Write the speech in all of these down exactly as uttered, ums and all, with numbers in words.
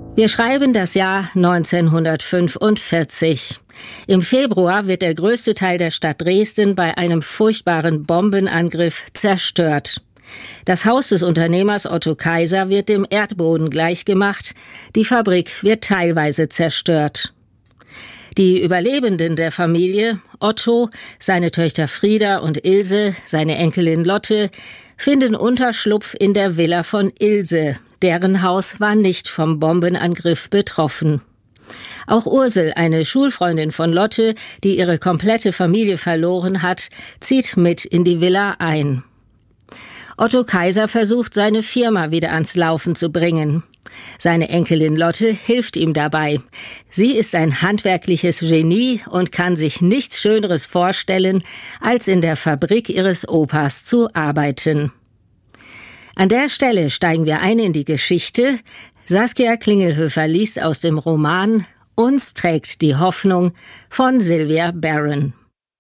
Wir schreiben das Jahr neunzehnhundertfünfundvierzig. Im Februar wird der größte Teil der Stadt Dresden bei einem furchtbaren Bombenangriff zerstört. Das Haus des Unternehmers Otto Kaiser wird dem Erdboden gleichgemacht, die Fabrik wird teilweise zerstört. Die Überlebenden der Familie, Otto, seine Töchter Frieda und Ilse, seine Enkelin Lotte, finden Unterschlupf in der Villa von Ilse. Deren Haus war nicht vom Bombenangriff betroffen. Auch Ursel, eine Schulfreundin von Lotte, die ihre komplette Familie verloren hat, zieht mit in die Villa ein. Otto Kaiser versucht, seine Firma wieder ans Laufen zu bringen. Seine Enkelin Lotte hilft ihm dabei. Sie ist ein handwerkliches Genie und kann sich nichts Schöneres vorstellen, als in der Fabrik ihres Opas zu arbeiten. An der Stelle steigen wir ein in die Geschichte. Saskia Klingelhöfer liest aus dem Roman »Uns trägt die Hoffnung« von Sylvia Baron.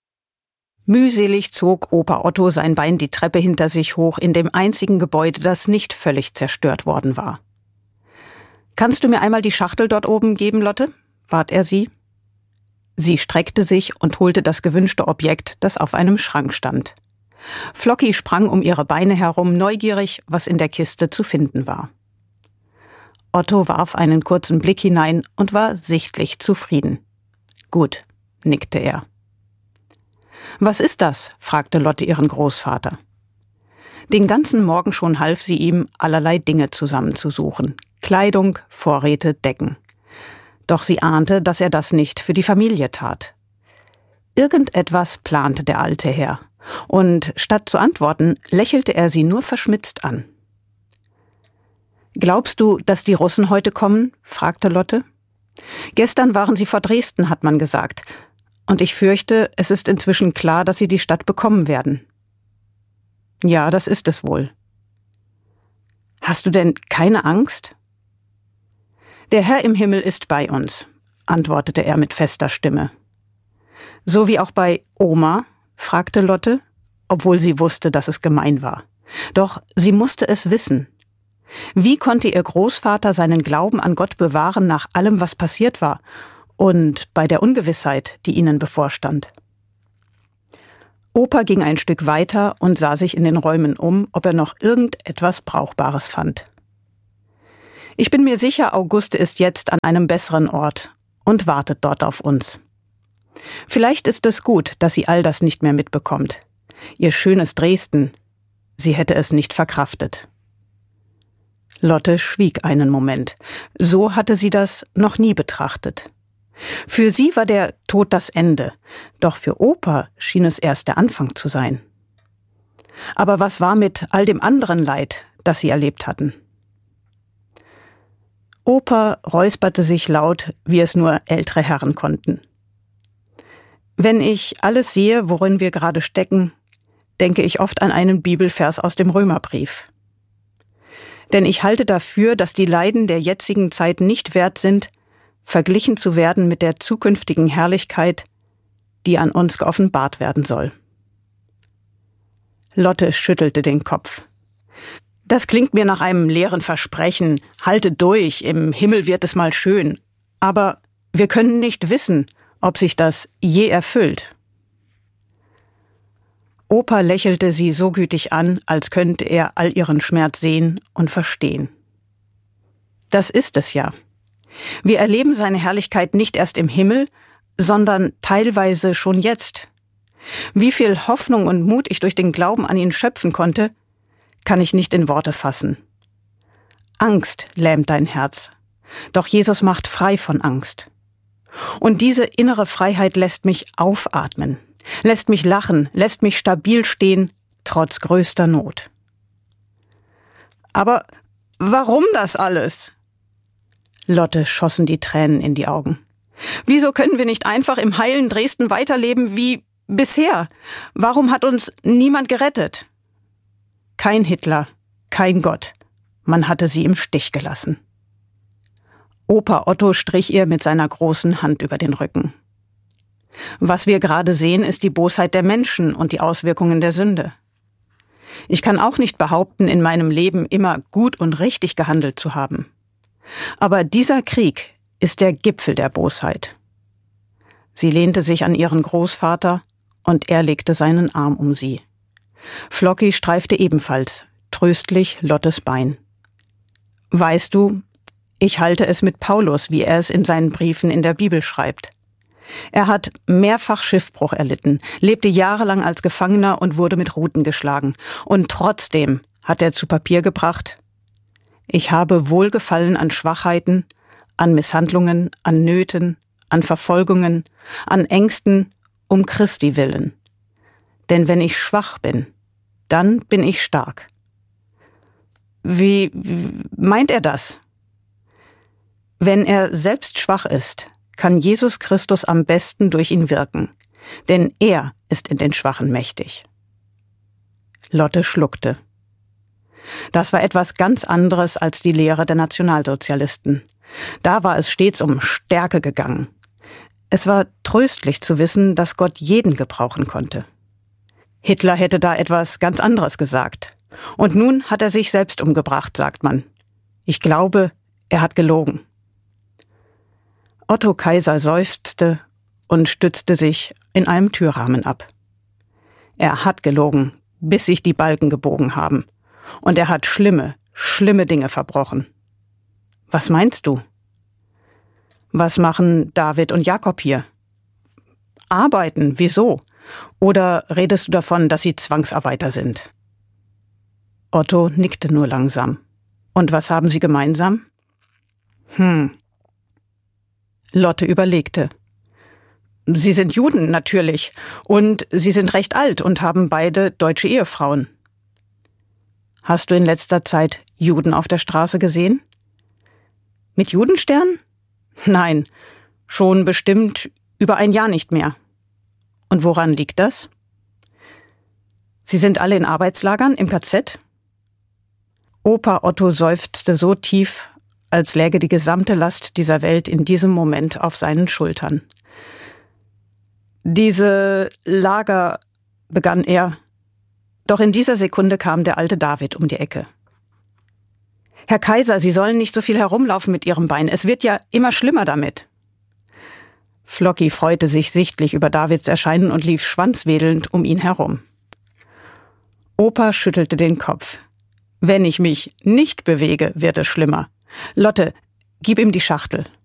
Mühselig zog Opa Otto sein Bein die Treppe hinter sich hoch in dem einzigen Gebäude, das nicht völlig zerstört worden war. »Kannst du mir einmal die Schachtel dort oben geben, Lotte?« bat er sie. Sie streckte sich und holte das gewünschte Objekt, das auf einem Schrank stand. Flocki sprang um ihre Beine herum, neugierig, was in der Kiste zu finden war. Otto warf einen kurzen Blick hinein und war sichtlich zufrieden. »Gut«, nickte er. »Was ist das?« fragte Lotte ihren Großvater. Den ganzen Morgen schon half sie ihm, allerlei Dinge zusammenzusuchen. Kleidung, Vorräte, Decken. Doch sie ahnte, dass er das nicht für die Familie tat. Irgendetwas plante der alte Herr. Und statt zu antworten, lächelte er sie nur verschmitzt an. »Glaubst du, dass die Russen heute kommen?« fragte Lotte. »Gestern waren sie vor Dresden«, hat man gesagt. »Und ich fürchte, es ist inzwischen klar, dass sie die Stadt bekommen werden.« »Ja, das ist es wohl.« »Hast du denn keine Angst?« »Der Herr im Himmel ist bei uns«, antwortete er mit fester Stimme. »So wie auch bei Oma?« fragte Lotte, obwohl sie wusste, dass es gemein war. Doch sie musste es wissen. Wie konnte ihr Großvater seinen Glauben an Gott bewahren nach allem, was passiert war und bei der Ungewissheit, die ihnen bevorstand? Opa ging ein Stück weiter und sah sich in den Räumen um, ob er noch irgendetwas Brauchbares fand. »Ich bin mir sicher, Auguste ist jetzt an einem besseren Ort und wartet dort auf uns. Vielleicht ist es gut, dass sie all das nicht mehr mitbekommt. Ihr schönes Dresden, sie hätte es nicht verkraftet.« Lotte schwieg einen Moment. So hatte sie das noch nie betrachtet. Für sie war der Tod das Ende, doch für Opa schien es erst der Anfang zu sein. Aber was war mit all dem anderen Leid, das sie erlebt hatten? Opa räusperte sich laut, wie es nur ältere Herren konnten. »Wenn ich alles sehe, worin wir gerade stecken, denke ich oft an einen Bibelvers aus dem Römerbrief. Denn ich halte dafür, dass die Leiden der jetzigen Zeit nicht wert sind, verglichen zu werden mit der zukünftigen Herrlichkeit, die an uns geoffenbart werden soll.« Lotte schüttelte den Kopf. »Das klingt mir nach einem leeren Versprechen. Halte durch, im Himmel wird es mal schön. Aber wir können nicht wissen, ob sich das je erfüllt.« Opa lächelte sie so gütig an, als könnte er all ihren Schmerz sehen und verstehen. »Das ist es ja. Wir erleben seine Herrlichkeit nicht erst im Himmel, sondern teilweise schon jetzt. Wie viel Hoffnung und Mut ich durch den Glauben an ihn schöpfen konnte, kann ich nicht in Worte fassen. Angst lähmt dein Herz, doch Jesus macht frei von Angst. Und diese innere Freiheit lässt mich aufatmen, lässt mich lachen, lässt mich stabil stehen, trotz größter Not.« »Aber warum das alles?« Lotte schossen die Tränen in die Augen. »Wieso können wir nicht einfach im heilen Dresden weiterleben wie bisher? Warum hat uns niemand gerettet?« Kein Hitler, kein Gott. Man hatte sie im Stich gelassen. Opa Otto strich ihr mit seiner großen Hand über den Rücken. »Was wir gerade sehen, ist die Bosheit der Menschen und die Auswirkungen der Sünde. Ich kann auch nicht behaupten, in meinem Leben immer gut und richtig gehandelt zu haben. Aber dieser Krieg ist der Gipfel der Bosheit. Sie lehnte sich an ihren Großvater und er legte seinen Arm um sie. Flocki streifte ebenfalls tröstlich Lottes Bein. Weißt du, ich halte es mit Paulus, wie er es in seinen Briefen in der Bibel schreibt. Er hat mehrfach Schiffbruch erlitten, lebte jahrelang als Gefangener und wurde mit Ruten geschlagen. Und trotzdem hat er zu Papier gebracht: Ich habe Wohlgefallen an Schwachheiten, an Misshandlungen, an Nöten, an Verfolgungen, an Ängsten, um Christi willen. Denn wenn ich schwach bin, dann bin ich stark. Wie, wie meint er das? Wenn er selbst schwach ist, kann Jesus Christus am besten durch ihn wirken, denn er ist in den Schwachen mächtig. Lotte schluckte. Das war etwas ganz anderes als die Lehre der Nationalsozialisten. Da war es stets um Stärke gegangen. Es war tröstlich zu wissen, dass Gott jeden gebrauchen konnte. Hitler hätte da etwas ganz anderes gesagt. Und nun hat er sich selbst umgebracht, sagt man. Ich glaube, er hat gelogen. Otto Kaiser seufzte und stützte sich in einem Türrahmen ab. Er hat gelogen, bis sich die Balken gebogen haben. Und er hat schlimme, schlimme Dinge verbrochen. Was meinst du? Was machen David und Jakob hier? Arbeiten, wieso? Oder redest du davon, dass sie Zwangsarbeiter sind? Otto nickte nur langsam. Und was haben sie gemeinsam? Hm. Lotte überlegte. Sie sind Juden, natürlich. Und sie sind recht alt und haben beide deutsche Ehefrauen. Hast du in letzter Zeit Juden auf der Straße gesehen? Mit Judenstern? Nein, schon bestimmt über ein Jahr nicht mehr. Und woran liegt das? Sie sind alle in Arbeitslagern im K Z? Opa Otto seufzte so tief, als läge die gesamte Last dieser Welt in diesem Moment auf seinen Schultern. Diese Lager, begann er, doch in dieser Sekunde kam der alte David um die Ecke. Herr Kaiser, Sie sollen nicht so viel herumlaufen mit Ihrem Bein, es wird ja immer schlimmer damit. Flocki freute sich sichtlich über Davids Erscheinen und lief schwanzwedelnd um ihn herum. Opa schüttelte den Kopf. Wenn ich mich nicht bewege, wird es schlimmer. Lotte, gib ihm die Schachtel.